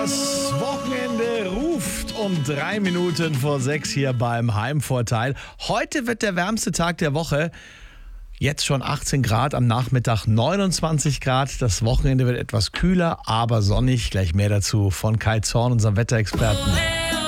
Das Wochenende ruft um 3 Minuten vor 6 hier beim Heimvorteil. Heute wird der wärmste Tag der Woche. Jetzt schon 18 Grad, am Nachmittag 29 Grad. Das Wochenende wird etwas kühler, aber sonnig. Gleich mehr dazu von Kai Zorn, unserem Wetterexperten.